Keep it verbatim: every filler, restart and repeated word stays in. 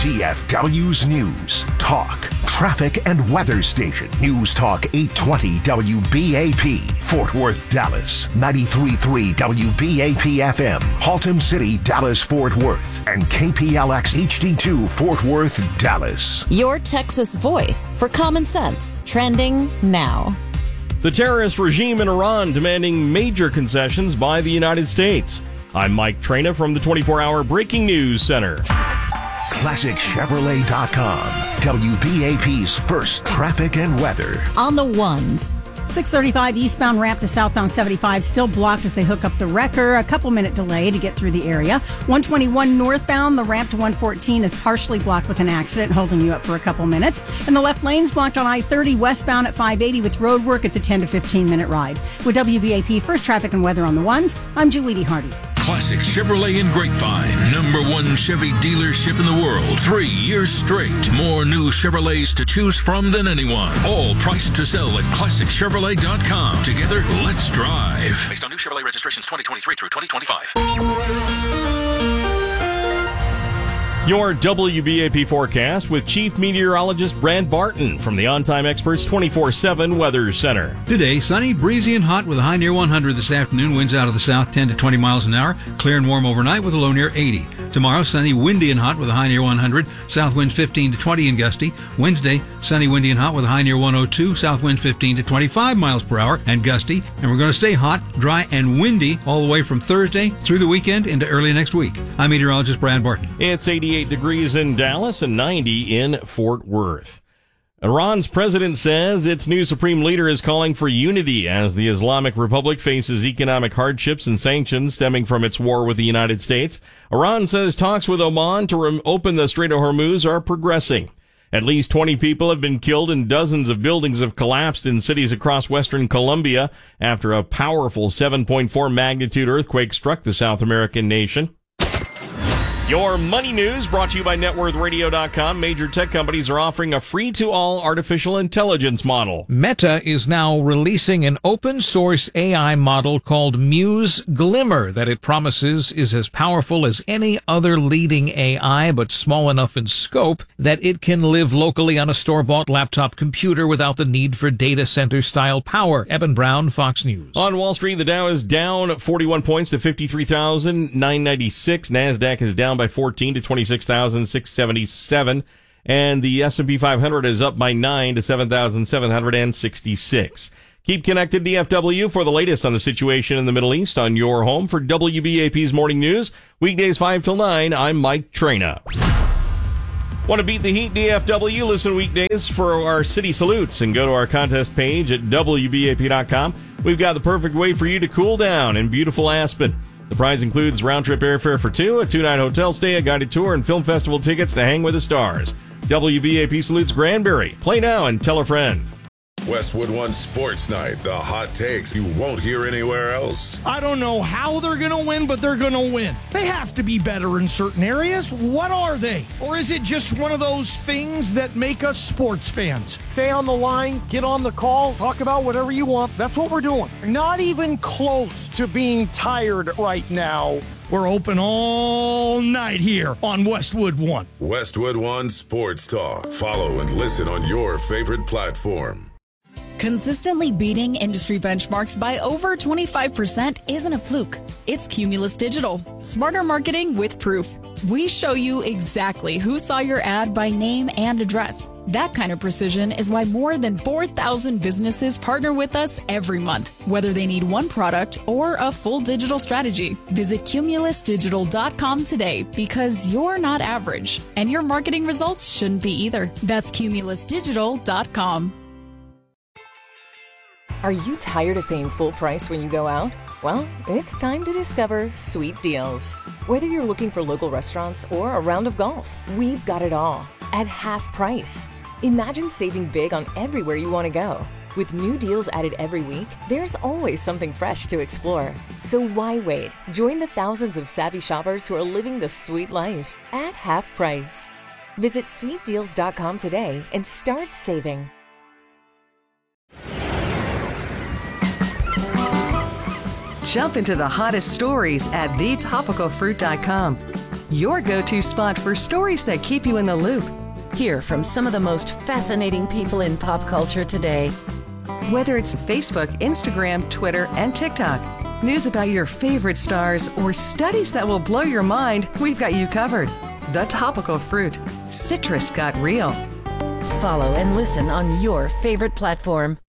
D F W's News, Talk, Traffic, and Weather Station. News Talk eight twenty W B A P, Fort Worth, Dallas. ninety-three point three W B A P F M, Haltom City, Dallas, Fort Worth. And K P L X H D two, Fort Worth, Dallas. Your Texas voice for common sense. Trending now. The terrorist regime in Iran demanding major concessions by the United States. I'm Mike Traina from the twenty-four hour Breaking News Center. Classic Chevrolet dot com, W B A P's first traffic and weather. On the ones. six thirty-five eastbound ramp to southbound seventy-five still blocked as they hook up the wrecker. A couple minute delay to get through the area. one twenty-one northbound, the ramp to one fourteen is partially blocked with an accident, holding you up for a couple minutes. And the left lane's blocked on I thirty westbound at five eighty with road work. It's a ten to fifteen minute ride. With W B A P First Traffic and Weather on the ones, I'm Julie D. Hardy. Classic Chevrolet in Grapevine, number one Chevy dealership in the world. Three years straight. More new Chevrolets to choose from than anyone. All priced to sell at Classic Chevrolet dot com. Together, let's drive. Based on new Chevrolet registrations twenty twenty-three through twenty twenty-five. Your W B A P forecast with Chief Meteorologist Brad Barton from the On Time Experts twenty-four seven Weather Center. Today, sunny, breezy, and hot with a high near one hundred this afternoon. Winds out of the south ten to twenty miles an hour. Clear and warm overnight with a low near eighty. Tomorrow, sunny, windy, and hot with a high near one hundred. South winds fifteen to twenty and gusty. Wednesday, sunny, windy, and hot with a high near one oh two. South winds fifteen to twenty-five miles per hour and gusty. And we're going to stay hot, dry, and windy all the way from Thursday through the weekend into early next week. I'm meteorologist Brad Barton. It's eighty-eight degrees in Dallas and ninety in Fort Worth. Iran's president says its new supreme leader is calling for unity as the Islamic Republic faces economic hardships and sanctions stemming from its war with the United States. Iran says talks with Oman to re- open the Strait of Hormuz are progressing. At least twenty people have been killed and dozens of buildings have collapsed in cities across western Colombia after a powerful seven point four magnitude earthquake struck the South American nation. Your money news brought to you by net worth radio dot com. Major tech companies are offering a free-to-all artificial intelligence model. Meta is now releasing an open-source A I model called Muse Glimmer that it promises is as powerful as any other leading A I, but small enough in scope that it can live locally on a store-bought laptop computer without the need for data center-style power. Evan Brown, Fox News. On Wall Street, the Dow is down forty-one points to fifty-three thousand nine hundred ninety-six. NASDAQ is down by fourteen to twenty-six thousand six hundred seventy-seven, and the S and P five hundred is up by nine to seven thousand seven hundred sixty-six. Keep connected, D F W, for the latest on the situation in the Middle East on your home. For W B A P's Morning News, weekdays five till nine, I'm Mike Traina. Want to beat the heat, D F W? Listen weekdays for our city salutes and go to our contest page at W B A P dot com. We've got the perfect way for you to cool down in beautiful Aspen. The prize includes round-trip airfare for two, a two-night hotel stay, a guided tour, and film festival tickets to hang with the stars. W B A P salutes Granbury. Play now and tell a friend. Westwood One Sports Night. The hot takes you won't hear anywhere else. I don't know how they're going to win, but they're going to win. They have to be better in certain areas. What are they? Or is it just one of those things that make us sports fans? Stay on the line, get on the call, talk about whatever you want. That's what we're doing. Not even close to being tired right now. We're open all night here on Westwood One. Westwood One Sports Talk. Follow and listen on your favorite platform. Consistently beating industry benchmarks by over twenty-five percent isn't a fluke. It's Cumulus Digital. Smarter marketing with proof. We show you exactly who saw your ad by name and address. That kind of precision is why more than four thousand businesses partner with us every month, whether they need one product or a full digital strategy. Visit Cumulus Digital dot com today because you're not average, and your marketing results shouldn't be either. That's Cumulus Digital dot com. Are you tired of paying full price when you go out? Well, it's time to discover Sweet Deals. Whether you're looking for local restaurants or a round of golf, we've got it all at half price. Imagine saving big on everywhere you want to go. With new deals added every week, there's always something fresh to explore. So why wait? Join the thousands of savvy shoppers who are living the sweet life at half price. Visit sweet deals dot com today and start saving. Jump into the hottest stories at the topical fruit dot com. your go-to spot for stories that keep you in the loop. Hear from some of the most fascinating people in pop culture today. Whether it's Facebook, Instagram, Twitter, and TikTok, news about your favorite stars, or studies that will blow your mind, we've got you covered. The Topical Fruit. Citrus got real. Follow and listen on your favorite platform.